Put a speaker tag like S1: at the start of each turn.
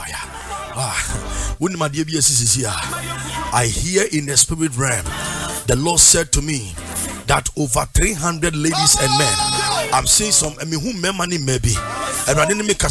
S1: I hear in the spirit realm, the Lord said to me that over 300 ladies and men, I'm seeing some, who money maybe. And I didn't make a